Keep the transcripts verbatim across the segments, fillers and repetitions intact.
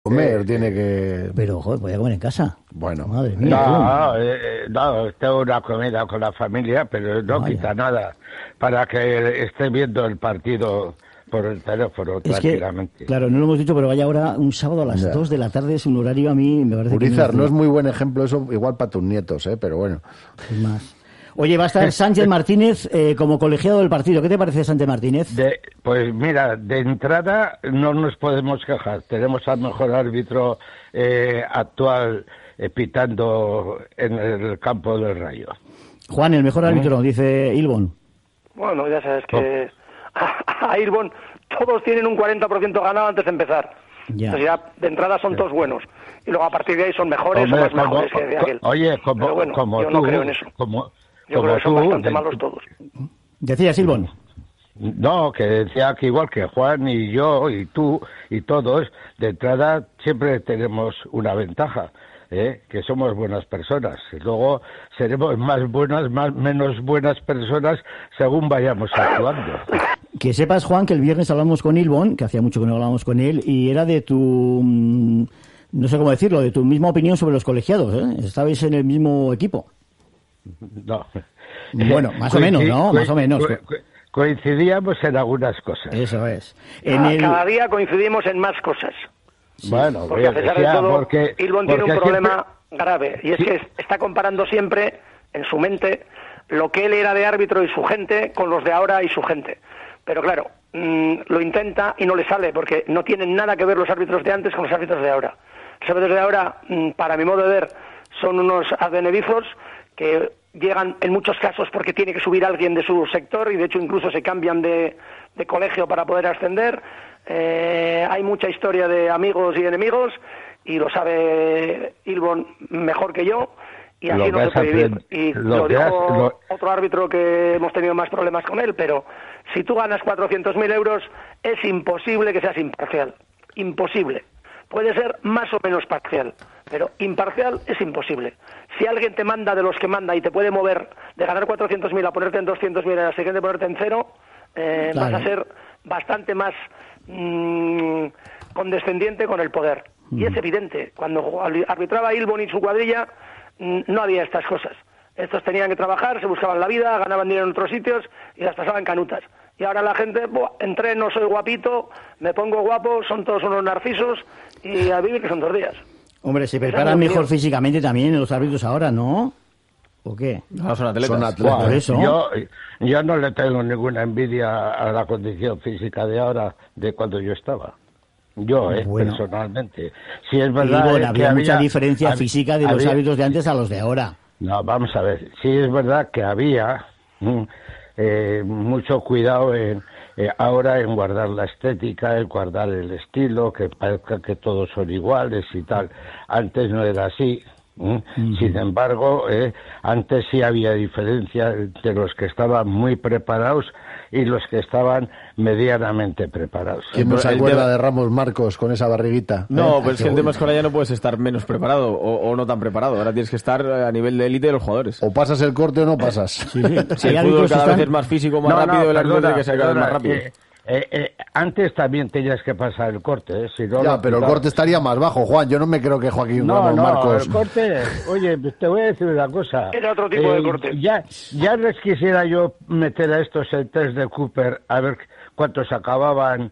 comer, eh, tiene que... Pero, joder, podía comer en casa. Bueno. Madre mía. No, eh, no, tengo una comida con la familia, pero no Vaya. quita nada para que esté viendo el partido por el teléfono, Es que, tranquilamente. claro, no lo hemos dicho, pero vaya ahora, un sábado a las Ya. dos de la tarde es un horario a mí, me parece Urizar, que no es muy buen ejemplo eso, igual para tus nietos, ¿eh? Pero bueno. es más. Oye, va a estar Sánchez Martínez eh, como colegiado del partido. ¿Qué te parece Sánchez Martínez? De, pues mira, de entrada no nos podemos quejar. Tenemos al mejor árbitro eh, actual eh, pitando en el campo del Rayo. Juan, el mejor árbitro, dice Ilbon. Bueno, ya sabes que a, a Ilbon todos tienen un cuarenta por ciento ganado antes de empezar. Ya. Entonces ya de entrada son todos buenos. Y luego a partir de ahí son mejores Hombre, o más como- mejores que de aquel. Oye, como, Pero bueno, como yo tú, no creo en eso. como, Yo como creo que son tú, bastante de- malos todos. Decía Ilbon. No, que decía que igual que Juan y yo y tú y todos, de entrada siempre tenemos una ventaja, ¿eh? Que somos buenas personas. Y luego seremos más buenas, más menos buenas personas según vayamos actuando. Que sepas, Juan, que el viernes hablamos con Ilbon, que hacía mucho que no hablábamos con él, y era de tu, mm, no sé cómo decirlo, de tu misma opinión sobre los colegiados, ¿eh? Estabais en el mismo equipo. No. Bueno, más o menos, ¿no? Más o menos. Co- co- Coincidíamos en algunas cosas. Eso es. En Cada, el... cada día coincidimos en más cosas. Bueno, Porque a oye, pesar de decía, todo, porque, Ilbon tiene un porque problema siempre- grave. Y es Sí. que está comparando siempre, en su mente, lo que él era de árbitro y su gente con los de ahora y su gente. Pero claro, mmm, lo intenta y no le sale, porque no tienen nada que ver los árbitros de antes con los árbitros de ahora. Los árbitros de ahora, mmm, para mi modo de ver, son unos advenedizos que llegan en muchos casos porque tiene que subir alguien de su sector y de hecho incluso se cambian de, de colegio para poder ascender. Eh, hay mucha historia de amigos y enemigos y lo sabe Ilbon mejor que yo y así Lo no que se has puede vivir. aprendido- Y lo lo que dijo has- lo- otro árbitro que hemos tenido más problemas con él, pero si tú ganas cuatrocientos mil euros es imposible que seas imparcial. Imposible. Puede ser más o menos parcial, pero imparcial es imposible. Si alguien te manda de los que manda y te puede mover de ganar cuatrocientos mil a ponerte en doscientos mil, a la siguiente ponerte en cero, eh, Claro. vas a ser bastante más mmm, condescendiente con el poder. Y es evidente, cuando arbitraba Ilbon y su cuadrilla, mm, no había estas cosas. Estos tenían que trabajar, se buscaban la vida, ganaban dinero en otros sitios y las pasaban canutas. Y ahora la gente, buah, entreno, soy guapito, me pongo guapo, son todos unos narcisos y a vivir que son dos días. Hombre, se Esa es preparan mi mejor opinión. físicamente también los árbitros ahora, ¿no? ¿O qué? No, son atletas. Son atletas. Por eso. Yo, yo no le tengo ninguna envidia a la condición física de ahora de cuando yo estaba. Yo, eh, Bueno. personalmente. Si es verdad Ilbon, eh, había que mucha había- diferencia hab- física de los había- árbitros de antes a los de ahora. No, vamos a ver. Sí es verdad que había mm, eh, mucho cuidado en, eh, ahora en guardar la estética, en guardar el estilo, que parezca que todos son iguales y tal. Antes no era así. ¿m? Sin embargo, eh, antes sí había diferencia entre los que estaban muy preparados y los que estaban medianamente preparados. ¿Quién no se El acuerda tema- de Ramos Marcos con esa barriguita? No, ¿Eh? pero es que el tema es que ahora ya no puedes estar menos preparado o, o no tan preparado. Ahora tienes que estar a nivel de élite de los jugadores. O pasas el corte o no pasas. Sí, sí. Si Hay el fútbol árbitros que cada vez están- es más físico, más No, no, rápido, el árbitro perdona, tiene que ser cada vez más perdona, rápido. eh, eh, eh, antes también tenías que pasar el corte, ¿eh? Si no Ya, lo pero el quitaba. corte estaría más bajo, Juan. Yo no me creo que Joaquín No, Ramos no, Marcos... el corte, oye, te voy a decir una cosa. Era otro tipo de corte. Ya, ya les quisiera yo meter a estos el test de Cooper a ver cuántos acababan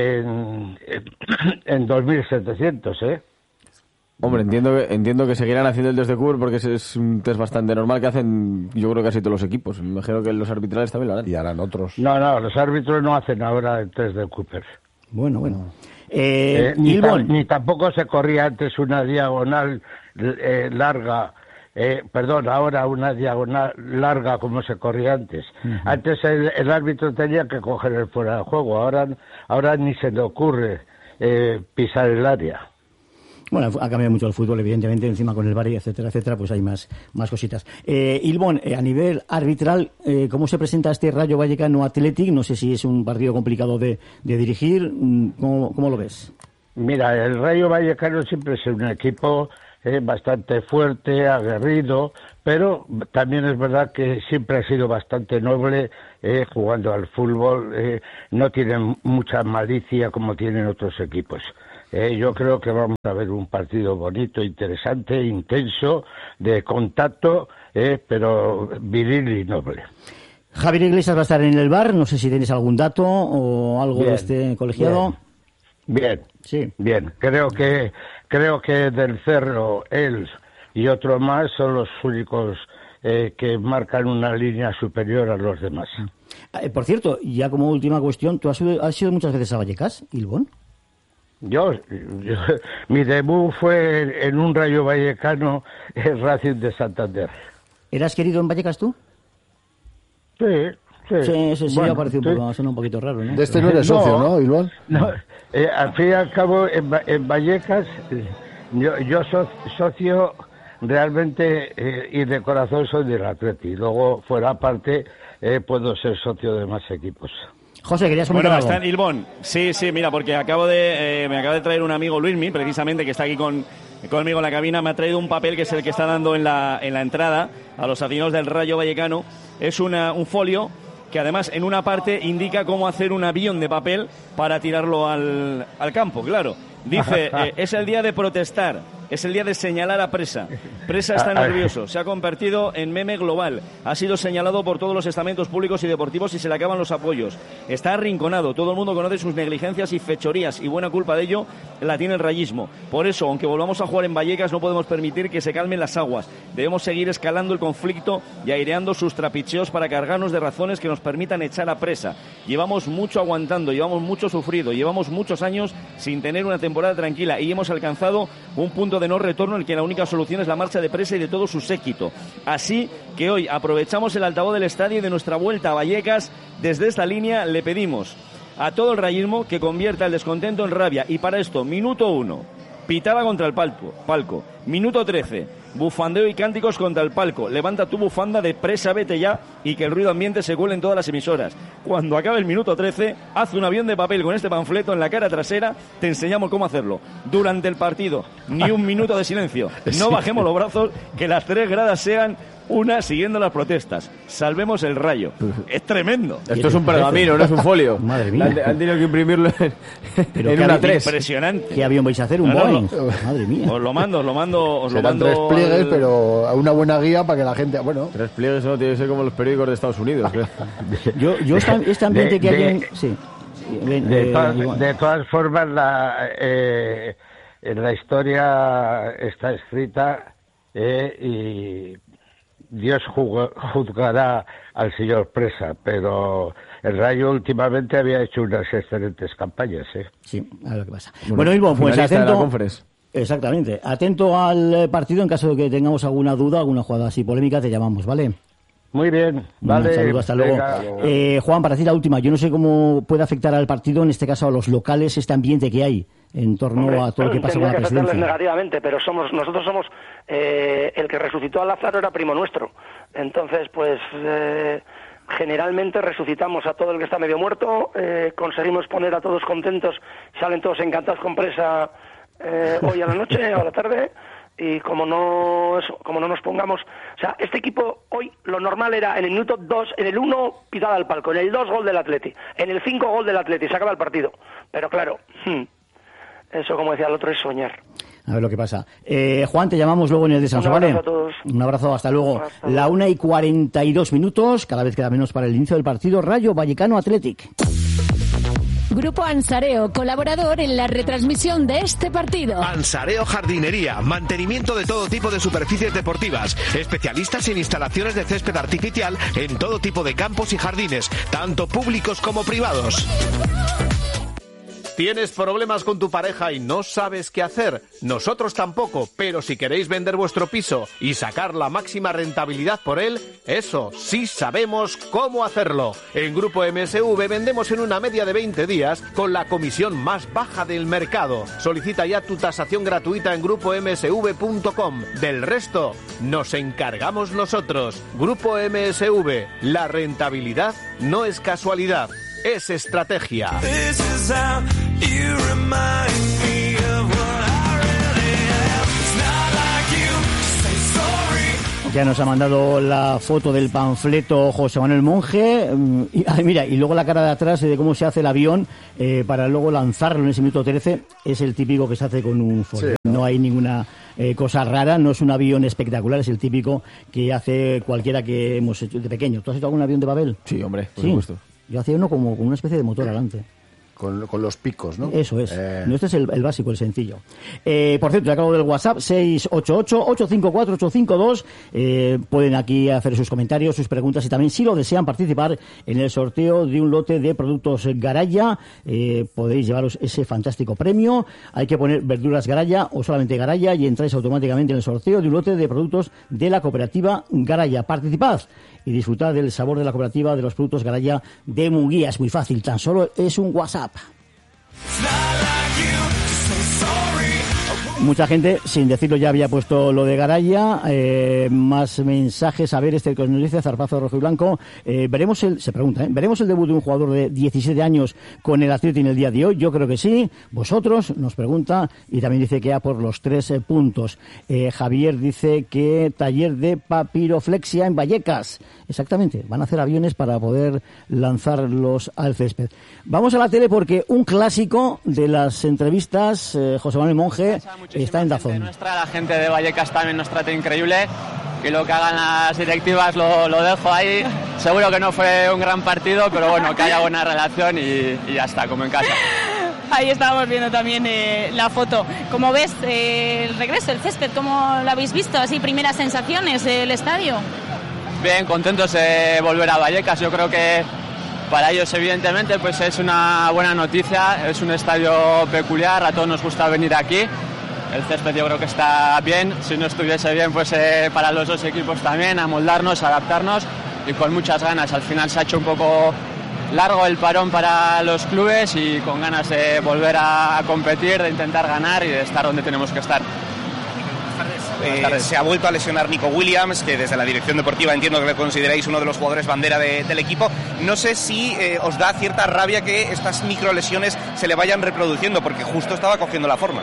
en, en dos mil setecientos, ¿eh? Hombre, entiendo que, entiendo que seguirán haciendo el test de Cooper porque es, es un test bastante normal que hacen, yo creo, casi todos los equipos. Me imagino que los arbitrales también lo harán. Y harán otros. No, no, los árbitros no hacen ahora el test de Cooper. Bueno, bueno. Eh, Eh, ni, Ilbon, ta- ni tampoco se corría antes una diagonal eh, larga, eh, perdón, ahora una diagonal larga como se corría antes. Antes el, el árbitro tenía que coger el fuera de juego, ahora, ahora ni se le ocurre eh, pisar el área. bueno, ha cambiado mucho el fútbol, evidentemente, encima con el V A R, etcétera, etcétera, pues hay más, más cositas. Eh, Ilbon, eh, a nivel arbitral, eh, ¿cómo se presenta este Rayo Vallecano Athletic? No sé si es un partido complicado de, de dirigir, mm, ¿cómo, cómo lo ves? Mira, el Rayo Vallecano siempre es un equipo eh, bastante fuerte, aguerrido, pero también es verdad que siempre ha sido bastante noble eh, jugando al fútbol. Eh, no tienen mucha malicia como tienen otros equipos. Eh, yo creo que vamos a ver un partido bonito, interesante, intenso, de contacto, eh, pero viril y noble. Javier Iglesias va a estar en el bar, no sé si tenéis algún dato o algo Bien, de este colegiado. Bien, Sí. bien. Creo que creo que Del Cerro, él y otro más son los únicos eh, que marcan una línea superior a los demás. Eh, por cierto, ya como última cuestión, ¿tú has ido, has ido muchas veces a Vallecas, Ilbón? Yo, yo mi debut fue en un Rayo Vallecano, el Racing de Santander. ¿Eras querido en Vallecas tú? Sí, sí. Sí, sí, sí, Bueno, ha parecido un, sí. poco, suena un poquito raro, ¿no? De este no eres socio, No. ¿no, Ilbón? No, eh, al fin y al cabo, en, Va- en Vallecas, eh, yo, yo so- socio realmente eh, y de corazón soy del Atleti. Luego, fuera parte, eh, puedo ser socio de más equipos. José, querías comentar Bueno, algo. está en Ilbón. Sí, sí, mira, porque acabo de, eh, me acaba de traer un amigo Luismi, precisamente, que está aquí con, conmigo en la cabina. Me ha traído un papel que es el que está dando en la, en la entrada a los aficionados del Rayo Vallecano. Es una, un folio que además en una parte indica cómo hacer un avión de papel para tirarlo al, al campo, claro. Dice, eh, es el día de protestar, es el día de señalar a Presa. Presa está nervioso, se ha convertido en meme global. Ha sido señalado por todos los estamentos públicos y deportivos y se le acaban los apoyos. Está arrinconado, todo el mundo conoce sus negligencias y fechorías y buena culpa de ello la tiene el rayismo. Por eso, aunque volvamos a jugar en Vallecas, no podemos permitir que se calmen las aguas. Debemos seguir escalando el conflicto y aireando sus trapicheos para cargarnos de razones que nos permitan echar a Presa. Llevamos mucho aguantando, llevamos mucho sufrido, llevamos muchos años sin tener una temporada tranquila y hemos alcanzado un punto de no retorno en el que la única solución es la marcha de Presa y de todo su séquito. Así que hoy aprovechamos el altavoz del estadio y de nuestra vuelta a Vallecas. Desde esta línea le pedimos a todo el rayismo que convierta el descontento en rabia y para esto, minuto uno, pitada contra el palco, palco. Minuto trece, bufandeo y cánticos contra el palco. Levanta tu bufanda de Presa, vete ya, y que el ruido ambiente se cuele en todas las emisoras. Cuando acabe el minuto trece, haz un avión de papel con este panfleto en la cara trasera, te enseñamos cómo hacerlo. Durante el partido, ni un minuto de silencio. No bajemos los brazos, que las tres gradas sean una siguiendo las protestas. Salvemos el Rayo. Es tremendo. Esto es un pergamino, no es un folio. Madre mía. Han, han tenido que imprimirlo en, Pero en qué una avi- tres. Impresionante. ¿Qué avión vais a hacer? ¿Un No, no, Boeing? no. Madre mía. Os lo mando, os lo mando, os lo Serán mando. tres pliegues, al- pero a una buena guía para que la gente... Bueno, Tres pliegues, no tiene que ser como los periódicos de Estados Unidos. creo. Yo, yo esta- este ambiente De- que hay de- en... Sí. Ven, De, eh, todas- Iván. de todas formas, la, eh, la historia está escrita eh, y Dios juzga- juzgará al señor Presa, pero el Rayo últimamente había hecho unas excelentes campañas. ¿eh? Sí, a ver lo que pasa. Bueno, Ilbón, pues finalista de la atento... Conference. Exactamente. Atento al eh, partido, en caso de que tengamos alguna duda, alguna jugada así polémica, te llamamos, ¿vale? Muy bien, vale. Un saludo, hasta luego. venga. Eh, Juan, para decir la última, yo no sé cómo puede afectar al partido, en este caso a los locales, este ambiente que hay en torno Hombre, a todo lo que pasa con tendría la que afectarles presidencia. negativamente, pero somos nosotros somos eh, el que resucitó a Lázaro era primo nuestro. Entonces, pues eh, generalmente resucitamos a todo el que está medio muerto, eh, conseguimos poner a todos contentos, salen todos encantados con Presa eh, hoy a la noche o a la tarde. Y como no eso, como no nos pongamos, o sea, este equipo hoy lo normal era en el minuto dos, en el uno pitada al palco, en el dos gol del Atleti, en el cinco gol del Atleti, se acaba el partido. Pero claro, hmm, eso como decía el otro es soñar. A ver lo que pasa. Eh, Juan, te llamamos luego en el descanso, Un ¿vale? abrazo a todos. Un abrazo, hasta luego. Hasta La luego. una y cuarenta y dos minutos, cada vez queda menos para el inicio del partido. Rayo Vallecano Athletic. Grupo Ansareo, colaborador en la retransmisión de este partido. Ansareo Jardinería, mantenimiento de todo tipo de superficies deportivas, especialistas en instalaciones de césped artificial en todo tipo de campos y jardines, tanto públicos como privados. ¿Tienes problemas con tu pareja y no sabes qué hacer? Nosotros tampoco, pero si queréis vender vuestro piso y sacar la máxima rentabilidad por él, eso sí sabemos cómo hacerlo. En Grupo M S V vendemos en una media de veinte días con la comisión más baja del mercado. Solicita ya tu tasación gratuita en grupo m s v punto com. Del resto, nos encargamos nosotros. Grupo M S V, la rentabilidad no es casualidad, es estrategia. Ya nos ha mandado la foto del panfleto José Manuel Monje. Y, ay, mira, y luego la cara de atrás de cómo se hace el avión eh, para luego lanzarlo en ese minuto trece. Es el típico que se hace con un folio. Sí. No hay ninguna eh, cosa rara, no es un avión espectacular, es el típico que hace cualquiera que hemos hecho de pequeño. ¿Tú has hecho algún avión de Babel? Sí, hombre, por ¿Sí? supuesto. Yo hacía uno como con una especie de motor adelante. Con, con los picos, ¿no? Eso es. Eh... No, este es el, el básico, el sencillo. Eh, por cierto, ya acabo del WhatsApp, seis ocho ocho, ocho cinco cuatro, ocho cinco dos. Eh, pueden aquí hacer sus comentarios, sus preguntas y también, si lo desean, participar en el sorteo de un lote de productos Garaya. Eh, podéis llevaros ese fantástico premio. Hay que poner verduras Garaya o solamente Garaya y entráis automáticamente en el sorteo de un lote de productos de la cooperativa Garaya. Participad y disfrutad del sabor de la cooperativa de los productos Garaya de Munguía. Es muy fácil, tan solo es un WhatsApp. Mucha gente, sin decirlo, ya había puesto lo de Garaya. Eh, más mensajes. A ver, este que nos dice Zarpazo Rojo y Blanco. Eh, veremos el, se pregunta, ¿eh? ¿Veremos el debut de un jugador de diecisiete años con el Atleti en el día de hoy? Yo creo que sí. Vosotros, nos pregunta. Y también dice que a por los tres eh, puntos. Eh, Javier dice que taller de papiroflexia en Vallecas. Exactamente. Van a hacer aviones para poder lanzarlos al césped. Vamos a la tele porque un clásico de las entrevistas, eh, José Manuel Monje, está en Dazón. Nuestra, la gente de Vallecas también nos trata increíble y lo que hagan las directivas lo, lo dejo ahí. Seguro que no fue un gran partido, pero bueno, que haya buena relación y, y ya está, como en casa. Ahí estábamos viendo también eh, la foto. ¿Cómo ves eh, el regreso, el césped? ¿Cómo lo habéis visto? Así, primeras sensaciones del estadio. Bien, contentos de volver a Vallecas. Yo creo que para ellos, evidentemente, pues es una buena noticia. Es un estadio peculiar, a todos nos gusta venir aquí. El césped yo creo que está bien. Si no estuviese bien, pues eh, para los dos equipos también, amoldarnos, adaptarnos y con muchas ganas. Al final se ha hecho un poco largo el parón para los clubes y con ganas de volver a competir, de intentar ganar y de estar donde tenemos que estar. Eh, se ha vuelto a lesionar Nico Williams, que desde la dirección deportiva entiendo que le consideráis uno de los jugadores bandera de, del equipo. No sé si eh, os da cierta rabia que estas microlesiones se le vayan reproduciendo, porque justo estaba cogiendo la forma.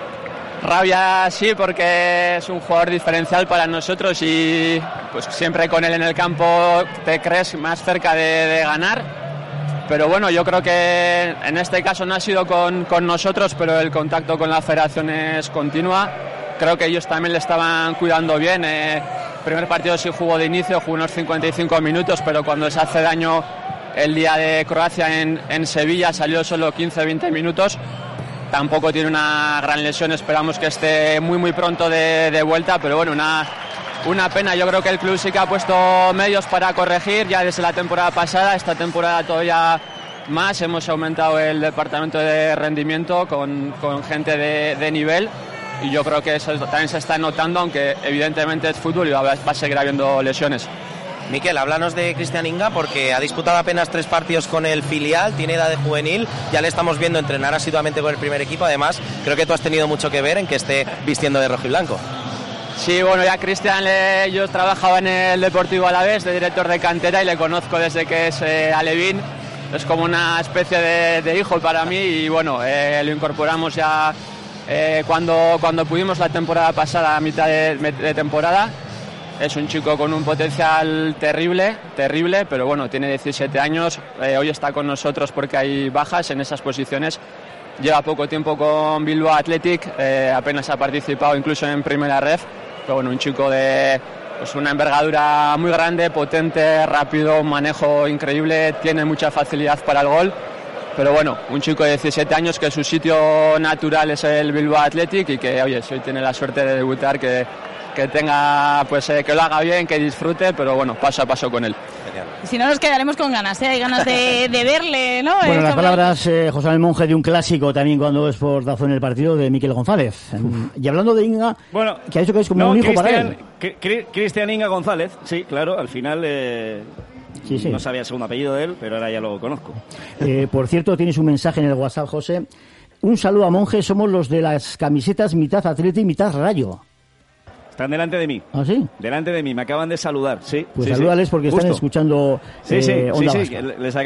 Rabia sí, porque es un jugador diferencial para nosotros y pues siempre con él en el campo te crees más cerca de, de ganar. Pero bueno, yo creo que en este caso no ha sido con, con nosotros, pero el contacto con la federación es continua. Creo que ellos también le estaban cuidando bien. Eh, primer partido sí jugó de inicio, jugó unos cincuenta y cinco minutos, pero cuando se hace daño el día de Croacia en, en Sevilla salió solo quince a veinte minutos. Tampoco tiene una gran lesión, esperamos que esté muy muy pronto de, de vuelta, pero bueno, una, una pena. Yo creo que el club sí que ha puesto medios para corregir ya desde la temporada pasada, esta temporada todavía más. Hemos aumentado el departamento de rendimiento con, con gente de, de nivel. Y yo creo que eso también se está notando, aunque evidentemente es fútbol y va a seguir habiendo lesiones. Miquel, háblanos de Cristian Inga, porque ha disputado apenas tres partidos con el filial, tiene edad de juvenil, ya le estamos viendo entrenar asiduamente con el primer equipo. Además, creo que tú has tenido mucho que ver en que esté vistiendo de rojo y blanco. Sí, bueno, ya Cristian, eh, yo trabajaba en el Deportivo Alavés de director de cantera y le conozco desde que es eh, alevín. Es como una especie de, de hijo para mí y bueno, eh, lo incorporamos ya Eh, cuando, cuando pudimos la temporada pasada, a mitad de, de temporada. Es un chico con un potencial terrible, terrible, pero bueno, tiene diecisiete años, eh, hoy está con nosotros porque hay bajas en esas posiciones. Lleva poco tiempo con Bilbao Athletic, eh, apenas ha participado incluso en primera ref, pero bueno, un chico de pues una envergadura muy grande, potente, rápido, un manejo increíble, tiene mucha facilidad para el gol. Pero bueno, un chico de diecisiete años que su sitio natural es el Bilbao Athletic y que, oye, si hoy tiene la suerte de debutar, que, que tenga, pues eh, que lo haga bien, que disfrute, pero bueno, paso a paso con él. Si no, nos quedaremos con ganas, ¿eh? Hay ganas de, de verle, ¿no? Bueno, las Sobre... palabras, eh, José Manuel Monje, de un clásico también cuando es por Dazón el partido de Miquel González. Uf. Y hablando de Inga, bueno, que ha dicho que es como no, un hijo Cristian, para él. Cristian Inga González, sí, claro, al final... Eh... Sí, sí. No sabía el segundo apellido de él, pero ahora ya lo conozco. Eh, por cierto, tienes un mensaje en el WhatsApp, José. Un saludo a Monje, somos los de las camisetas mitad Atleti y mitad Rayo. Están delante de mí. ¿Ah, sí? Delante de mí, me acaban de saludar, sí. Pues sí, salúdales sí. porque Justo. están escuchando Sí, sí, eh, Onda sí, sí, Vasca. les acabo,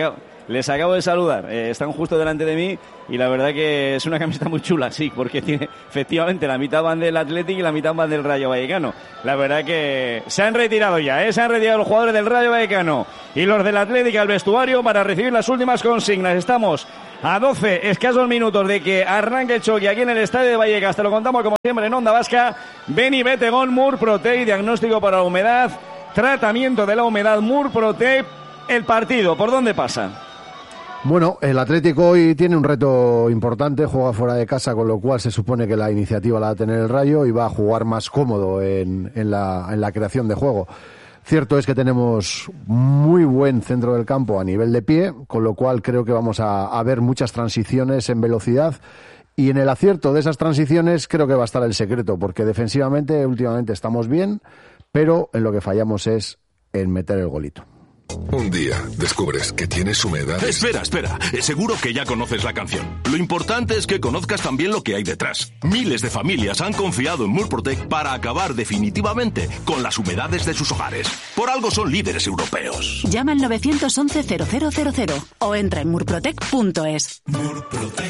Les acabo de saludar, eh, están justo delante de mí y la verdad que es una camiseta muy chula, sí, porque tiene efectivamente la mitad van del Athletic y la mitad van del Rayo Vallecano. La verdad que se han retirado ya, ¿eh? Se han retirado los jugadores del Rayo Vallecano y los del Athletic al vestuario para recibir las últimas consignas. Estamos a doce escasos minutos de que arranque el choque aquí en el estadio de Vallecas. Te lo contamos como siempre en Onda Vasca. Beni Betegón, Murprotec, diagnóstico para la humedad, tratamiento de la humedad, Murprotec. El partido, ¿por dónde pasa? Bueno, el Atlético hoy tiene un reto importante, juega fuera de casa, con lo cual se supone que la iniciativa la va a tener el Rayo y va a jugar más cómodo en, en, la, en la creación de juego. Cierto es que tenemos muy buen centro del campo a nivel de pie, con lo cual creo que vamos a, a ver muchas transiciones en velocidad y en el acierto de esas transiciones creo que va a estar el secreto, porque defensivamente últimamente estamos bien, pero en lo que fallamos es en meter el golito. Un día descubres que tienes humedad. Espera, espera. Seguro que ya conoces la canción. Lo importante es que conozcas también lo que hay detrás. Miles de familias han confiado en Murprotec para acabar definitivamente con las humedades de sus hogares. Por algo son líderes europeos. Llama al nueve once cero cero cero cero o entra en murprotec punto es. Murprotec.